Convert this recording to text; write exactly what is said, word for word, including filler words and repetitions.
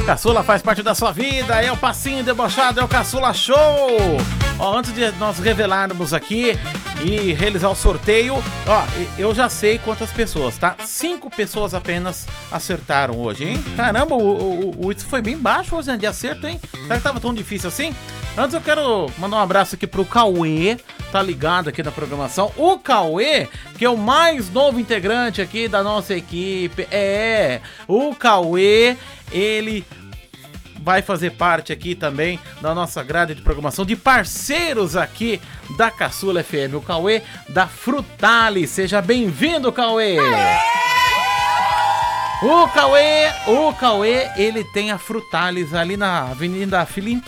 Caçula faz parte da sua vida, é o passinho debochado, é o Caçula Show. Ó, antes de nós revelarmos aqui e realizar o sorteio, ó, eu já sei quantas pessoas, tá? Cinco pessoas apenas acertaram hoje, hein? Caramba, o, o, o isso foi bem baixo hoje, né, de acerto, hein? Será que tava tão difícil assim? Antes eu quero mandar um abraço aqui pro Cauê, tá ligado aqui na programação. O Cauê, que é o mais novo integrante aqui da nossa equipe. É, o Cauê, ele vai fazer parte aqui também da nossa grade de programação, de parceiros aqui da Caçula F M. O Cauê da Frutali. Seja bem-vindo, Cauê! O Cauê, o Cauê, ele tem a Frutalis ali na Avenida Filinto